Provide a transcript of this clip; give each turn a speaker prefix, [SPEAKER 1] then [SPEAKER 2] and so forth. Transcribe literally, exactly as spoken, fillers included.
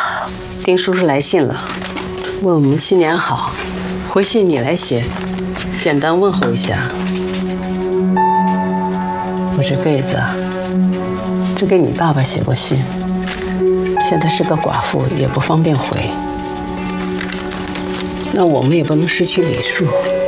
[SPEAKER 1] 丁叔叔来信了，问我们新年好，回信你来写，简单问候一下。我这辈子啊，只给你爸爸写过信，现在是个寡妇，也不方便回。那我们也不能失去礼数。